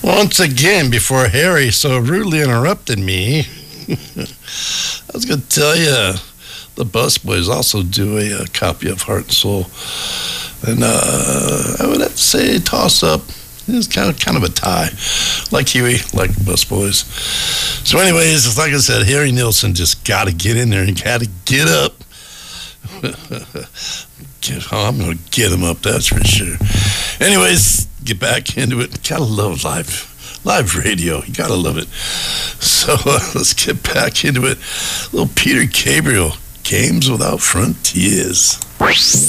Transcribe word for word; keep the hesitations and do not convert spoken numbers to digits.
Once again, before Harry so rudely interrupted me, I was going to tell you, the Busboys also do a, a copy of Heart and Soul. And uh, I would have to say toss up. It's kind of kind of a tie. Like Huey, like Busboys. So anyways, like I said, Harry Nilsson just got to get in there and got to get up. Get, oh, I'm going to get him up, that's for sure. Anyways, get back into it. Gotta love live, live radio. You gotta love it. So uh, let's get back into it. Little Peter Gabriel, Games Without Frontiers.